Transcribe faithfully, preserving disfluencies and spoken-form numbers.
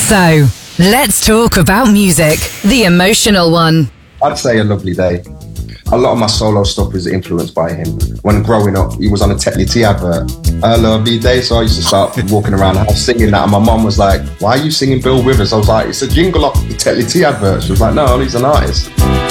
So, let's talk about music, the emotional one. I'd say A Lovely Day. A lot of my solo stuff was influenced by him. When growing up, he was on a Tetley Tea advert. A lovely day. So I used to start walking around the house singing that. And my mum was like, why are you singing Bill Withers? I was like, it's a jingle off the Tetley Tea advert. She was like, no, he's an artist.